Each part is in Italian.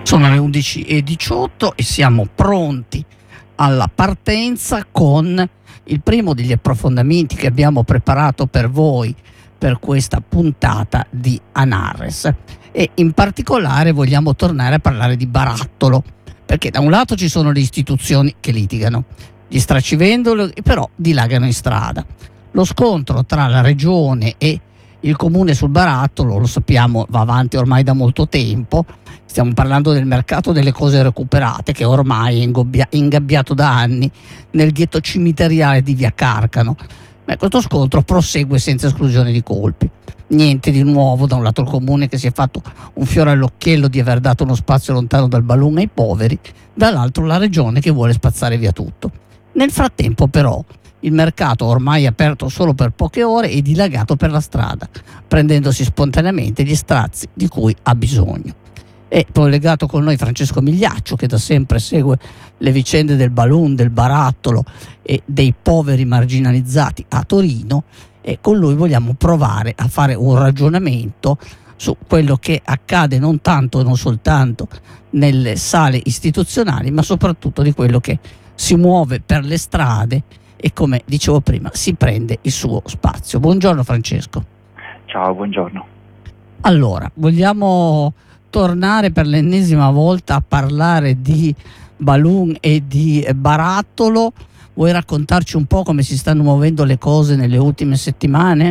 Sono le 11:18 e siamo pronti alla partenza con il primo degli approfondimenti che abbiamo preparato per voi per questa puntata di Anares, e in particolare vogliamo tornare a parlare di barattolo, perché da un lato ci sono le istituzioni che litigano, gli stracivendoli però dilagano in strada. Lo scontro tra la regione e il comune sul barattolo, lo sappiamo, va avanti ormai da molto tempo. Stiamo parlando del mercato delle cose recuperate, che ormai è ingabbiato da anni nel ghetto cimiteriale di Via Carcano. Questo scontro prosegue senza esclusione di colpi. Niente di nuovo: da un lato il comune che si è fatto un fiore all'occhiello di aver dato uno spazio lontano dal balloon ai poveri, dall'altro la regione che vuole spazzare via tutto. Nel frattempo però il mercato, ormai aperto solo per poche ore, è dilagato per la strada, prendendosi spontaneamente gli strazi di cui ha bisogno. E collegato con noi Francesco Migliaccio, che da sempre segue le vicende del balloon, del barattolo e dei poveri marginalizzati a Torino, e con lui vogliamo provare a fare un ragionamento su quello che accade non tanto e non soltanto nelle sale istituzionali, ma soprattutto di quello che si muove per le strade e, come dicevo prima, si prende il suo spazio. Buongiorno Francesco. Ciao, buongiorno. Allora, vogliamo tornare per l'ennesima volta a parlare di balloon e di barattolo. Vuoi raccontarci un po' come si stanno muovendo le cose nelle ultime settimane?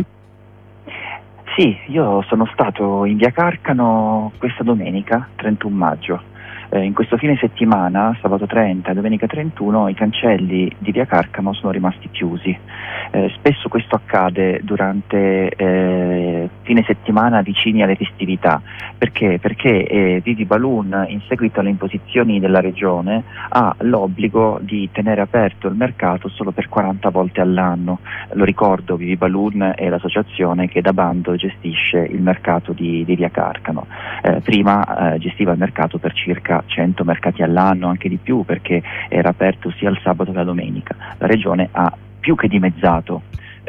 Sì, io sono stato in Via Carcano questa domenica, 31 maggio. In questo fine settimana, sabato 30 e domenica 31, i cancelli di Via Carcano sono rimasti chiusi. Spesso questo accade durante fine settimana vicini alle festività. Perché? Perché Vivi Balloon, in seguito alle imposizioni della regione, ha l'obbligo di tenere aperto il mercato solo per 40 volte all'anno. Lo ricordo, Vivi Balloon è l'associazione che da bando gestisce il mercato di Via Carcano. Prima gestiva il mercato per circa 100 mercati all'anno, anche di più, perché era aperto sia il sabato che la domenica. La regione ha più che dimezzato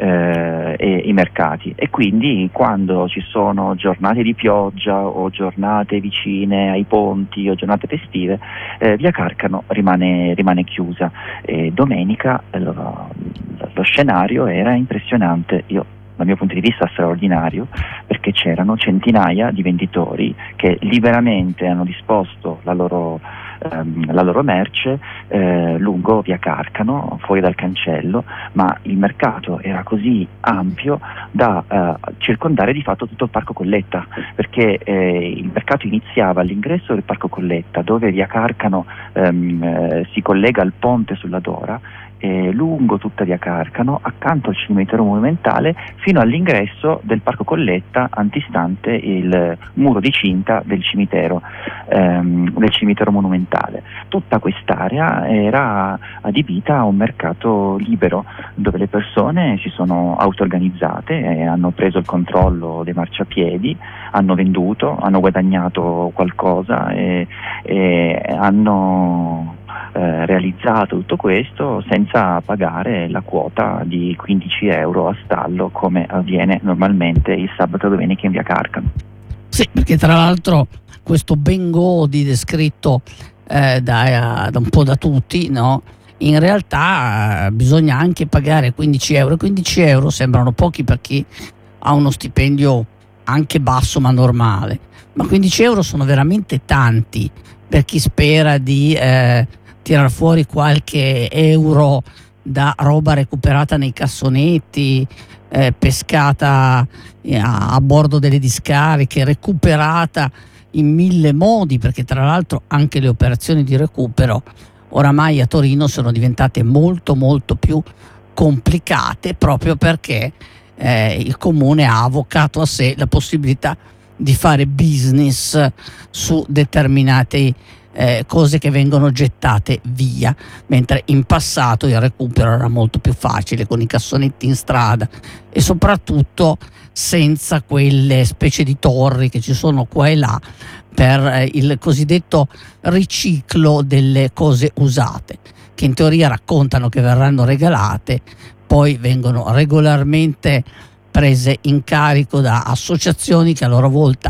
i mercati, e quindi quando ci sono giornate di pioggia o giornate vicine ai ponti o giornate festive, Via Carcano rimane chiusa. Domenica lo scenario era impressionante, dal mio punto di vista straordinario, perché c'erano centinaia di venditori che liberamente hanno disposto la loro merce lungo Via Carcano, fuori dal cancello, ma il mercato era così ampio da circondare di fatto tutto il Parco Colletta, perché il mercato iniziava all'ingresso del Parco Colletta, dove Via Carcano si collega al ponte sulla Dora, lungo tutta Via Carcano, accanto al cimitero monumentale, fino all'ingresso del Parco Colletta, antistante il muro di cinta del cimitero monumentale. Tutta quest'area era adibita a un mercato libero, dove le persone si sono auto-organizzate e hanno preso il controllo dei marciapiedi, hanno venduto, hanno guadagnato qualcosa e hanno realizzato tutto questo senza pagare la quota di 15 euro a stallo, come avviene normalmente il sabato e domenica in Via Carcano. Sì, perché tra l'altro questo Bengodi descritto da un po' da tutti, no? In realtà bisogna anche pagare 15 euro. 15 euro sembrano pochi per chi ha uno stipendio anche basso ma normale, ma 15 euro sono veramente tanti per chi spera di tirar fuori qualche euro da roba recuperata nei cassonetti, pescata a bordo delle discariche, recuperata in 1000 modi, perché tra l'altro anche le operazioni di recupero oramai a Torino sono diventate molto molto più complicate, proprio perché il comune ha avvocato a sé la possibilità di fare business su determinate cose che vengono gettate via, mentre in passato il recupero era molto più facile, con i cassonetti in strada e soprattutto senza quelle specie di torri che ci sono qua e là per il cosiddetto riciclo delle cose usate, che in teoria raccontano che verranno regalate, poi vengono regolarmente prese in carico da associazioni che a loro volta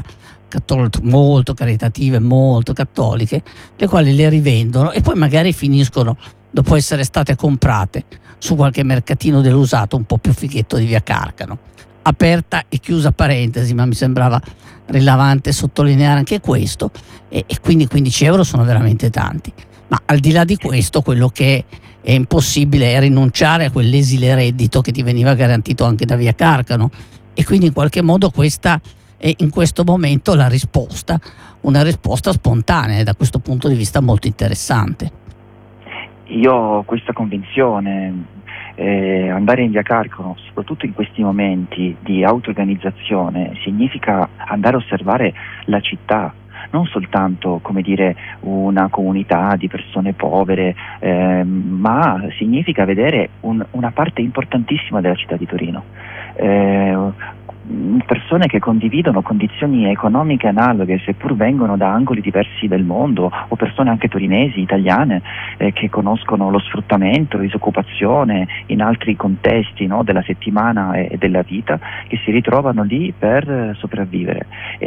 molto caritative, molto cattoliche, le quali le rivendono e poi magari finiscono, dopo essere state comprate, su qualche mercatino dell'usato un po' più fighetto di via Carcano. Aperta e chiusa parentesi, ma mi sembrava rilevante sottolineare anche questo, e quindi 15 euro sono veramente tanti. Ma al di là di questo, quello che è impossibile è rinunciare a quell'esile reddito che ti veniva garantito anche da via Carcano, e quindi in qualche modo questa è in questo momento la risposta, una risposta spontanea, e da questo punto di vista molto interessante. Io ho questa convinzione. Andare in via Carcano, soprattutto in questi momenti di auto-organizzazione, significa andare a osservare la città, non soltanto, come dire, una comunità di persone povere, ma significa vedere una parte importantissima della città di Torino. Persone che condividono condizioni economiche analoghe, seppur vengono da angoli diversi del mondo, o persone anche torinesi, italiane, che conoscono lo sfruttamento, la disoccupazione in altri contesti, no, della settimana e della vita, che si ritrovano lì per sopravvivere.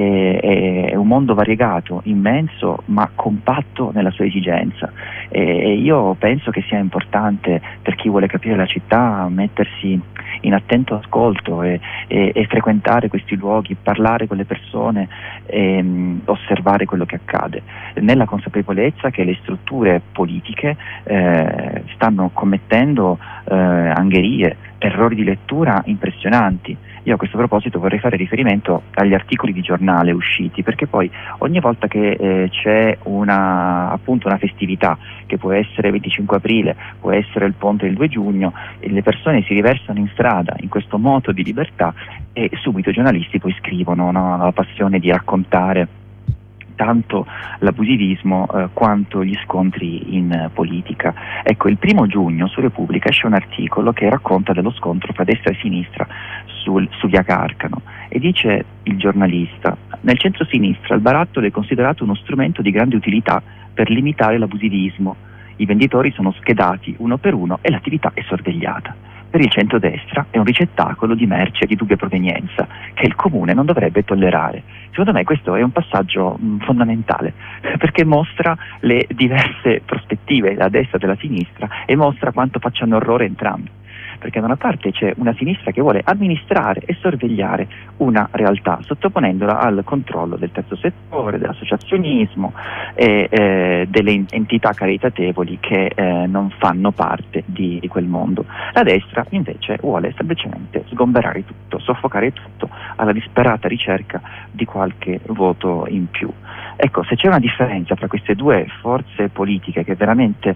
È un mondo variegato, immenso, ma compatto nella sua esigenza. E io penso che sia importante, per chi vuole capire la città, mettersi in attento ascolto e frequentare questi luoghi, parlare con le persone e osservare quello che accade, nella consapevolezza che le strutture politiche stanno commettendo angherie, errori di lettura impressionanti. Io a questo proposito vorrei fare riferimento agli articoli di giornale usciti, perché poi ogni volta che c'è appunto una festività, che può essere il 25 aprile, può essere il ponte del 2 giugno, le persone si riversano in strada in questo moto di libertà e subito i giornalisti poi scrivono, no, la passione di raccontare tanto l'abusivismo quanto gli scontri in politica. Ecco, il 1 giugno su Repubblica esce un articolo che racconta dello scontro tra destra e sinistra su via Carcano, e dice il giornalista: nel centro-sinistra il barattolo è considerato uno strumento di grande utilità per limitare l'abusivismo. I venditori sono schedati uno per uno e l'attività è sorvegliata. Per il centrodestra è un ricettacolo di merce di dubbia provenienza che il comune non dovrebbe tollerare. Secondo me questo è un passaggio fondamentale, perché mostra le diverse prospettive, la destra e della sinistra, e mostra quanto facciano orrore entrambi. Perché da una parte c'è una sinistra che vuole amministrare e sorvegliare una realtà, sottoponendola al controllo del terzo settore, dell'associazionismo e delle entità caritatevoli che non fanno parte di quel mondo. La destra invece vuole semplicemente sgomberare tutto, soffocare tutto, alla disperata ricerca di qualche voto in più. Ecco, se c'è una differenza tra queste due forze politiche che veramente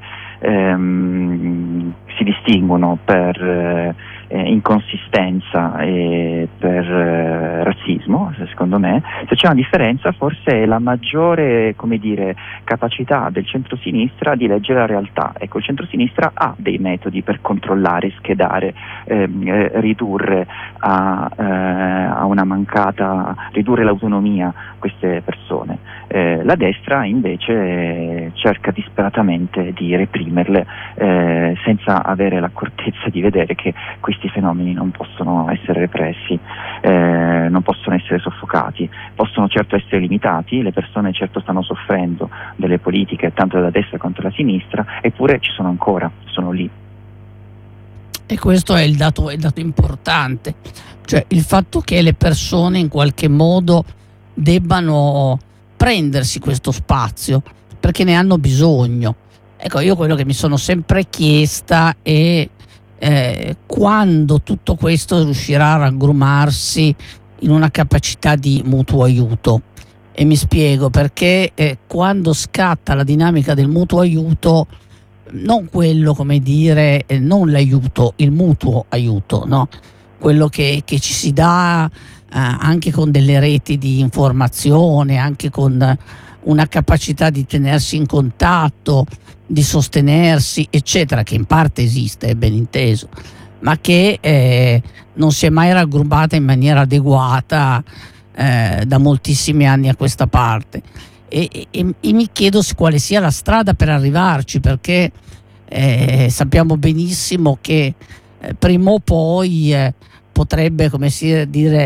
si distinguono per inconsistenza e per razzismo, secondo me, se c'è una differenza forse è la maggiore, come dire, capacità del centrosinistra di leggere la realtà. Ecco, il centrosinistra ha dei metodi per controllare, schedare, ridurre a una mancata, ridurre l'autonomia queste persone. La destra invece cerca disperatamente di reprimerle senza avere l'accortezza di vedere che questi fenomeni non possono essere repressi, non possono essere soffocati, possono certo essere limitati, le persone certo stanno soffrendo delle politiche tanto dalla destra quanto dalla sinistra, eppure ci sono ancora, sono lì. E questo è il dato importante, cioè il fatto che le persone in qualche modo debbano prendersi questo spazio perché ne hanno bisogno. Ecco, io quello che mi sono sempre chiesta è quando tutto questo riuscirà a raggrumarsi in una capacità di mutuo aiuto. E mi spiego, perché quando scatta la dinamica del mutuo aiuto, non quello, come dire, non l'aiuto, il mutuo aiuto, no? Quello che ci si dà anche con delle reti di informazione, anche con una capacità di tenersi in contatto, di sostenersi, eccetera, che in parte esiste, è ben inteso, ma che non si è mai raggrupata in maniera adeguata da moltissimi anni a questa parte. E mi chiedo quale sia la strada per arrivarci, perché sappiamo potrebbe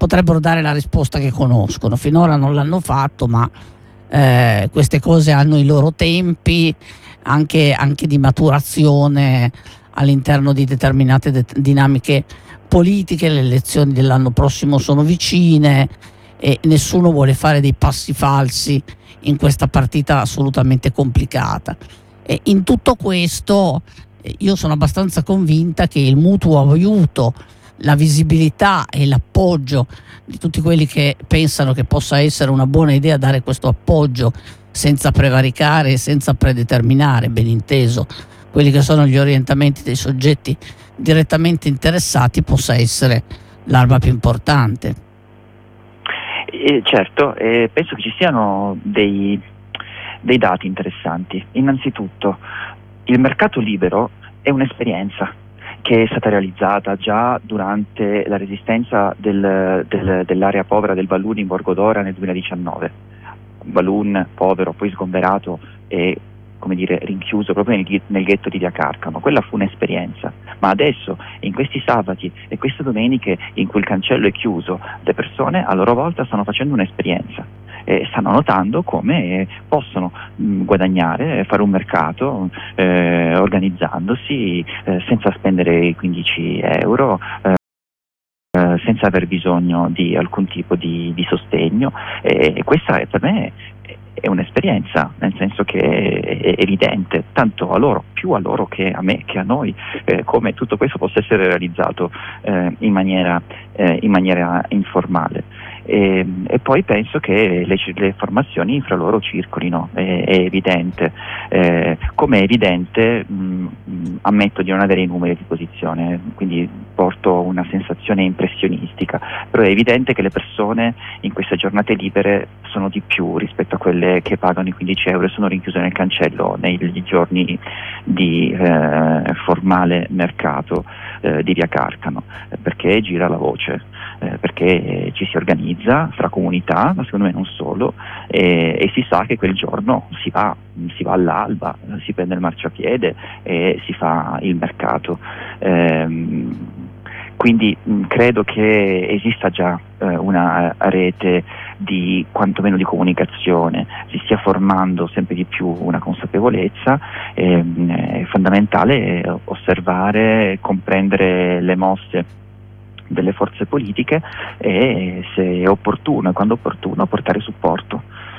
potrebbero dare la risposta che conoscono. Finora non l'hanno fatto, ma queste cose hanno i loro tempi anche di maturazione all'interno di determinate dinamiche politiche. Le elezioni dell'anno prossimo sono vicine e nessuno vuole fare dei passi falsi in questa partita assolutamente complicata. E in tutto questo io sono abbastanza convinta che il mutuo aiuto, la visibilità e l'appoggio di tutti quelli che pensano che possa essere una buona idea dare questo appoggio senza prevaricare e senza predeterminare, ben inteso, quelli che sono gli orientamenti dei soggetti direttamente interessati, possa essere l'arma più importante. Certo, penso che ci siano dei dati interessanti. Innanzitutto, il mercato libero è un'esperienza che è stata realizzata già durante la resistenza dell'area povera del Balun in Borgo d'Ora nel 2019. Balun povero, poi sgomberato e rinchiuso proprio nel ghetto di Via Carcano. Quella fu un'esperienza, ma adesso, in questi sabati e queste domeniche in cui il cancello è chiuso, le persone a loro volta stanno facendo un'esperienza e stanno notando come possono guadagnare, fare un mercato organizzandosi senza spendere i 15 euro, senza aver bisogno di alcun tipo di sostegno, e questa per me è un'esperienza, nel senso che è evidente, tanto a loro, più a loro che a me, che a noi, come tutto questo possa essere realizzato in maniera informale. E poi penso che le informazioni fra loro circolino, è evidente. Come è evidente, ammetto di non avere i numeri a disposizione, quindi porto una sensazione impressionistica, però è evidente che le persone in queste giornate libere sono di più rispetto a quelle che pagano i 15 euro e sono rinchiuse nel cancello nei giorni di formale mercato di Via Carcano, perché gira la voce, perché ci si organizza fra comunità, ma secondo me non solo, e si sa che quel giorno si va all'alba, si prende il marciapiede e si fa il mercato. Quindi credo che esista già una rete quantomeno di comunicazione, si stia formando sempre di più una consapevolezza. È fondamentale osservare, comprendere le mosse delle forze politiche e, se è opportuno e quando è opportuno, portare supporto.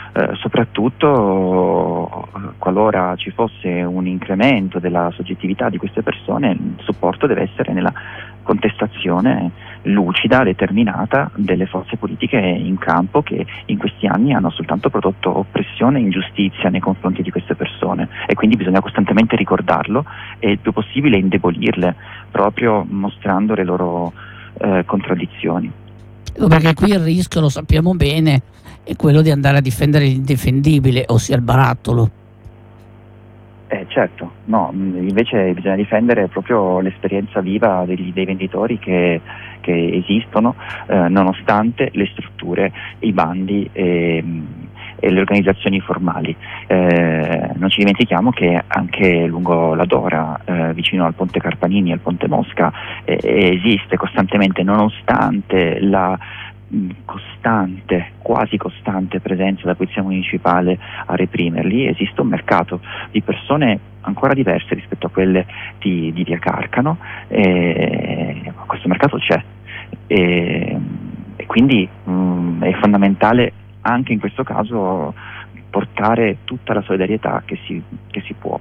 Soprattutto qualora ci fosse un incremento della soggettività di queste persone, il supporto deve essere nella contestazione lucida, determinata delle forze politiche in campo, che in questi anni hanno soltanto prodotto oppressione e ingiustizia nei confronti di queste persone, e quindi bisogna costantemente ricordarlo e il più possibile indebolirle, proprio mostrando le loro contraddizioni. Perché qui il rischio, lo sappiamo bene, è quello di andare a difendere l'indifendibile, ossia il barattolo. Certo, no, invece bisogna difendere proprio l'esperienza viva dei venditori che esistono, nonostante le strutture, i bandi e le organizzazioni formali. Non ci dimentichiamo che anche lungo la Dora, vicino al Ponte Carpanini e al Ponte Mosca, esiste costantemente, nonostante la quasi costante presenza della Polizia Municipale a reprimerli, esiste un mercato di persone ancora diverse rispetto a quelle di Via Carcano, questo mercato c'è, e quindi è fondamentale anche in questo caso portare tutta la solidarietà che si può.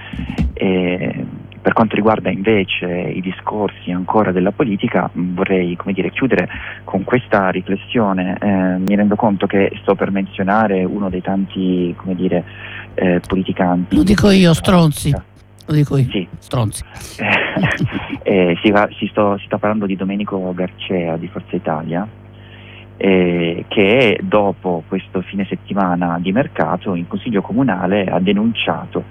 Per quanto riguarda invece i discorsi ancora della politica, vorrei chiudere con questa riflessione. Mi rendo conto che sto per menzionare uno dei tanti politicanti. Lo dico io, stronzi. Lo dico io, sì. Stronzi. Si sta parlando di Domenico Garcea di Forza Italia, che dopo questo fine settimana di mercato in Consiglio Comunale ha denunciato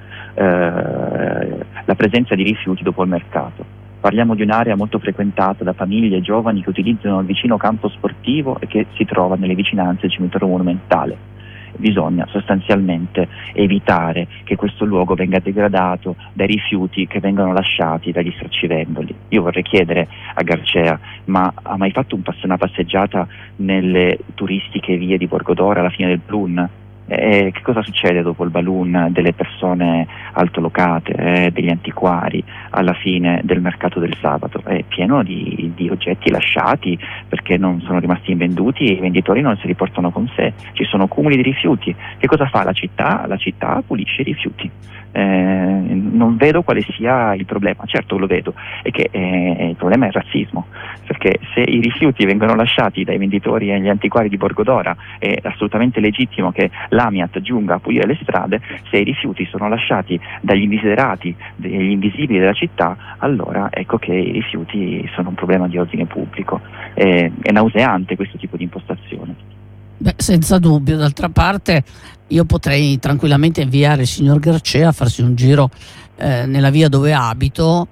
la presenza di rifiuti dopo il mercato. Parliamo di un'area molto frequentata da famiglie e giovani che utilizzano il vicino campo sportivo e che si trova nelle vicinanze del cimitero monumentale. bisogna sostanzialmente evitare che questo luogo venga degradato dai rifiuti che vengono lasciati dagli straccivendoli. Io vorrei chiedere a Garcea, ma ha mai fatto una passeggiata nelle turistiche vie di Borgodora alla fine del balloon? Che cosa succede dopo il balloon delle persone altolocate, degli antiquari alla fine del mercato del sabato? È pieno di oggetti lasciati perché non sono rimasti invenduti e i venditori non si riportano con sé, ci sono cumuli di rifiuti. Che cosa fa la città? La città pulisce i rifiuti. Non vedo quale sia il problema. Certo lo vedo, è che il problema è il razzismo, perché se i rifiuti vengono lasciati dai venditori e gli antiquari di Borgodora è assolutamente legittimo che l'Amiat giunga a pulire le strade. Se i rifiuti sono lasciati dagli indesiderati, degli invisibili della città, allora ecco che i rifiuti sono un problema di ordine pubblico. È nauseante questo tipo di impostazione. Beh, senza dubbio. D'altra parte io potrei tranquillamente inviare il signor Garcea a farsi un giro nella via dove abito,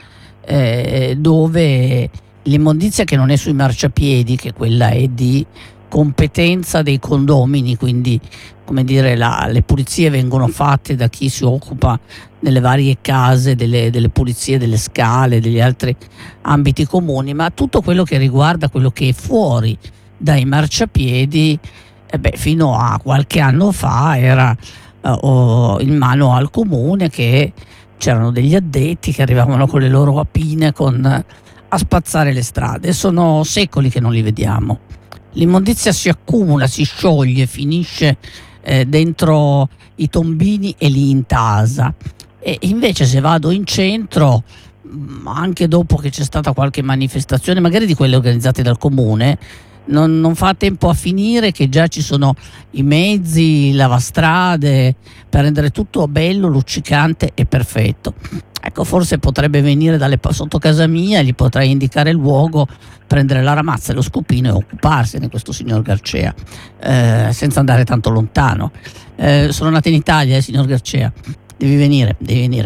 dove l'immondizia, che non è sui marciapiedi, che quella è di competenza dei condomini, quindi come dire le pulizie vengono fatte da chi si occupa nelle varie case delle pulizie delle scale, degli altri ambiti comuni, ma tutto quello che riguarda quello che è fuori dai marciapiedi, fino a qualche anno fa era in mano al comune, che c'erano degli addetti che arrivavano con le loro rapine a spazzare le strade. Sono secoli che non li vediamo. L'immondizia si accumula, si scioglie, finisce dentro i tombini e li intasa. E invece se vado in centro, anche dopo che c'è stata qualche manifestazione, magari di quelle organizzate dal comune, non fa tempo a finire che già ci sono i mezzi, il lavastrade, per rendere tutto bello, luccicante e perfetto. Ecco, forse potrebbe venire sotto casa mia, gli potrei indicare il luogo, prendere la ramazza e lo scopino e occuparsene, questo signor Garcea, senza andare tanto lontano. Sono nato in Italia, signor Garcea, devi venire.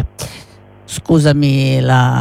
Scusami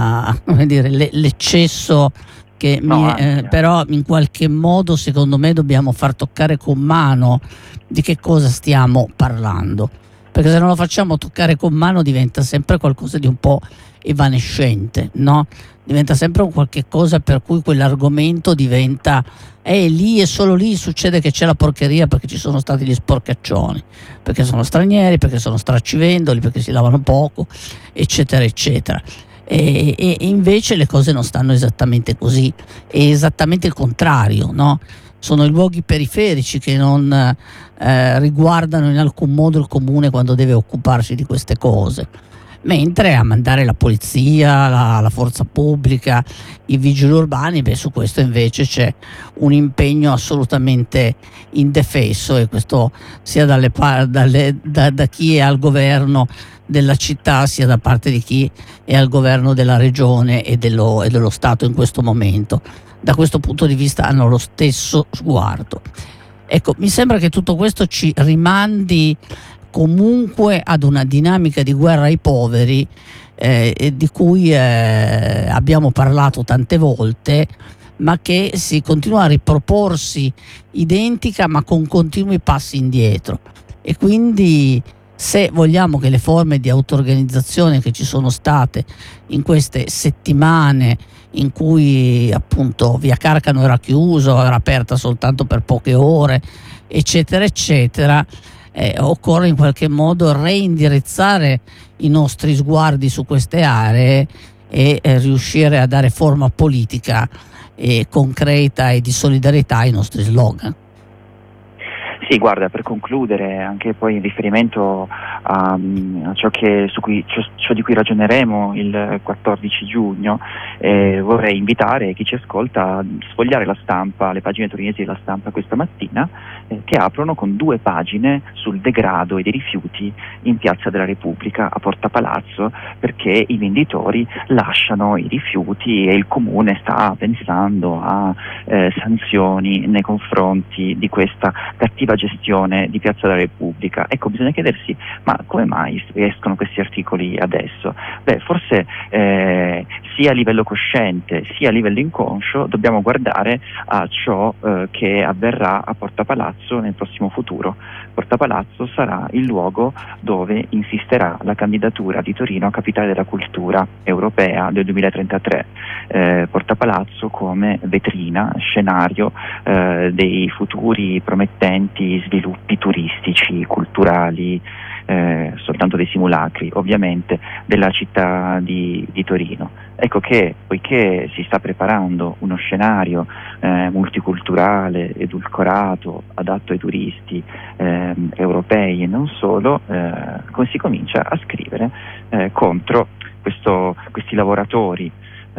l'eccesso che però in qualche modo secondo me dobbiamo far toccare con mano di che cosa stiamo parlando, perché se non lo facciamo toccare con mano diventa sempre qualcosa di un po' evanescente, no? Diventa sempre un qualche cosa per cui quell'argomento diventa lì e solo lì succede che c'è la porcheria, perché ci sono stati gli sporcaccioni, perché sono stranieri, perché sono straccivendoli, perché si lavano poco, eccetera eccetera. E invece le cose non stanno esattamente così, è esattamente il contrario, no? Sono i luoghi periferici che non riguardano in alcun modo il comune quando deve occuparsi di queste cose, mentre a mandare la polizia, la forza pubblica, i vigili urbani, su questo invece c'è un impegno assolutamente indefesso, e questo sia da chi è al governo della città, sia da parte di chi è al governo della regione e dello Stato in questo momento. Da questo punto di vista hanno lo stesso sguardo. Ecco, mi sembra che tutto questo ci rimandi comunque ad una dinamica di guerra ai poveri, di cui abbiamo parlato tante volte, ma che si continua a riproporsi identica, ma con continui passi indietro. E quindi, se vogliamo che le forme di auto-organizzazione che ci sono state in queste settimane, in cui appunto Via Carcano era chiuso, era aperta soltanto per poche ore, eccetera eccetera, occorre in qualche modo reindirizzare i nostri sguardi su queste aree e riuscire a dare forma politica e concreta e di solidarietà ai nostri slogan. Sì, guarda, per concludere, anche poi in riferimento a ciò di cui ragioneremo il 14 giugno, vorrei invitare chi ci ascolta a sfogliare la stampa, le pagine torinesi della Stampa questa mattina, che aprono con 2 pagine sul degrado e dei rifiuti in Piazza della Repubblica a Porta Palazzo, perché i venditori lasciano i rifiuti e il comune sta pensando a sanzioni nei confronti di questa cattiva gestione di Piazza della Repubblica. Ecco, bisogna chiedersi, ma come mai escono questi articoli adesso? Forse sia a livello cosciente sia a livello inconscio dobbiamo guardare a ciò che avverrà a Porta Palazzo nel prossimo futuro. Porta Palazzo sarà il luogo dove insisterà la candidatura di Torino a capitale della cultura europea del 2033. Porta Palazzo come vetrina, scenario dei futuri promettenti sviluppi turistici, culturali, soltanto dei simulacri ovviamente della città di Torino. Ecco che poiché si sta preparando uno scenario multiculturale, edulcorato, adatto ai turisti europei e non solo, si comincia a scrivere contro questi lavoratori,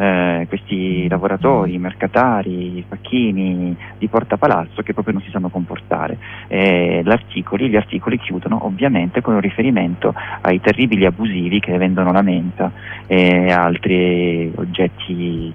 mercatari, facchini di Porta Palazzo che proprio non si sanno comportare. Gli articoli chiudono ovviamente con un riferimento ai terribili abusivi che vendono la menta e altri oggetti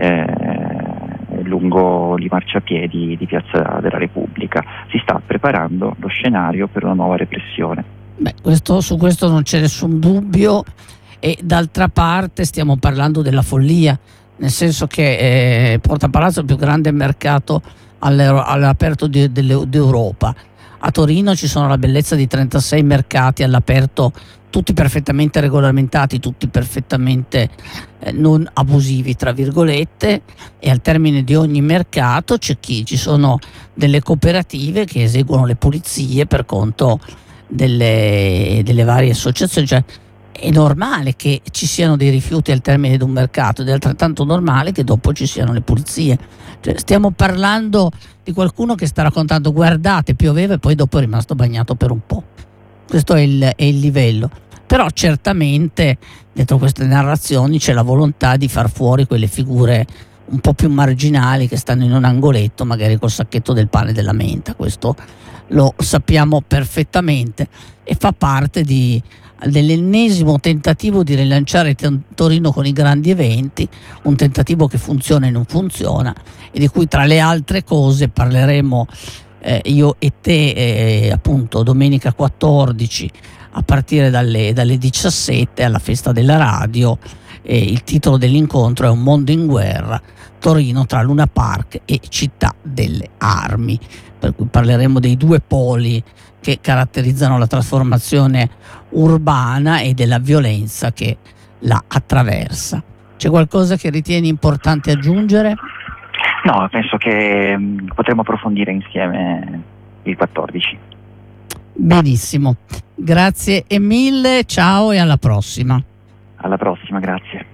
lungo i marciapiedi di Piazza della Repubblica. Si sta preparando lo scenario per una nuova repressione. Su questo non c'è nessun dubbio. E d'altra parte stiamo parlando della follia, nel senso che Porta Palazzo è il più grande mercato all'aperto d'Europa. A Torino ci sono la bellezza di 36 mercati all'aperto, tutti perfettamente regolamentati, tutti perfettamente non abusivi tra virgolette, e al termine di ogni mercato ci sono delle cooperative che eseguono le pulizie per conto delle varie associazioni. Cioè, è normale che ci siano dei rifiuti al termine di un mercato ed è altrettanto normale che dopo ci siano le pulizie. Cioè, stiamo parlando di qualcuno che sta raccontando: guardate, pioveva e poi dopo è rimasto bagnato per un po'. Questo è il livello. Però certamente dietro queste narrazioni c'è la volontà di far fuori quelle figure un po' più marginali che stanno in un angoletto magari col sacchetto del pane e della menta. Questo lo sappiamo perfettamente e fa parte dell'ennesimo tentativo di rilanciare Torino con i grandi eventi, un tentativo che funziona e non funziona e di cui tra le altre cose parleremo io e te appunto domenica 14 a partire dalle 17 alla festa della radio. Il titolo dell'incontro è Un mondo in guerra, Torino tra Luna Park e Città delle Armi, per cui parleremo dei due poli che caratterizzano la trasformazione urbana e della violenza che la attraversa. C'è qualcosa che ritieni importante aggiungere? No, penso che potremo approfondire insieme il 14. Benissimo, grazie mille, ciao e alla prossima. Alla prossima, grazie.